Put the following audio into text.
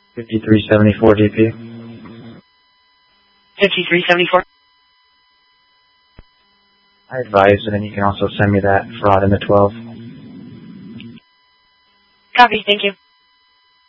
5374 DP. 5374. I advise, and then you can also send me that fraud in the 12. Copy, thank you.